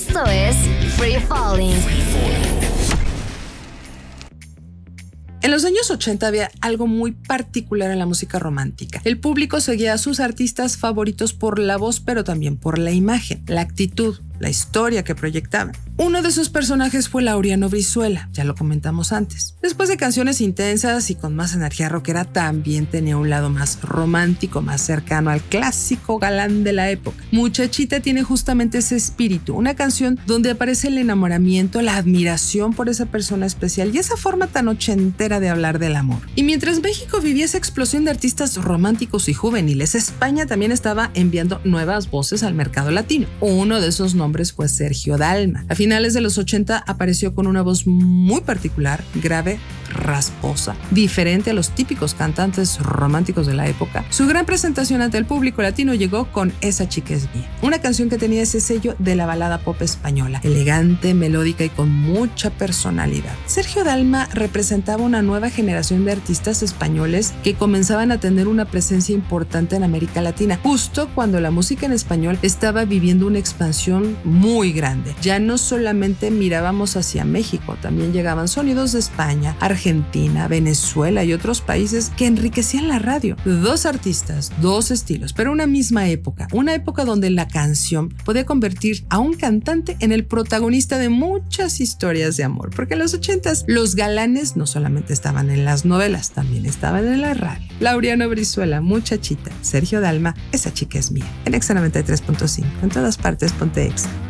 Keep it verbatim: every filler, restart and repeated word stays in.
Esto es Free Falling. En los años ochenta había algo muy particular en la música romántica. El público seguía a sus artistas favoritos por la voz, pero también por la imagen, la actitud, la historia que proyectaban. Uno de sus personajes fue Laureano Brizuela, ya lo comentamos antes. Después de canciones intensas y con más energía rockera, también tenía un lado más romántico, más cercano al clásico galán de la época. Muchachita tiene justamente ese espíritu, una canción donde aparece el enamoramiento, la admiración por esa persona especial y esa forma tan ochentera de hablar del amor. Y mientras México vivía esa explosión de artistas románticos y juveniles, España también estaba enviando nuevas voces al mercado latino. Uno de esos nombres fue Sergio Dalma. A finales de los ochenta apareció con una voz muy particular, grave, rasposa, diferente a los típicos cantantes románticos de la época. Su gran presentación ante el público latino llegó con Esa chica es mía, una canción que tenía ese sello de la balada pop española, elegante, melódica y con mucha personalidad. Sergio Dalma representaba una nueva generación de artistas españoles que comenzaban a tener una presencia importante en América Latina, justo cuando la música en español estaba viviendo una expansión muy grande. Ya no solamente mirábamos hacia México, también llegaban sonidos de España, Argentina, Venezuela y otros países que enriquecían la radio. Dos artistas, dos estilos, pero una misma época. Una época donde la canción podía convertir a un cantante en el protagonista de muchas historias de amor. Porque en los ochentas los galanes no solamente estaban en las novelas, también estaban en la radio. Laureano Brizuela, Muchachita. Sergio Dalma, Esa chica es mía. En Exa noventa y tres punto cinco. En todas partes, ponte Exa.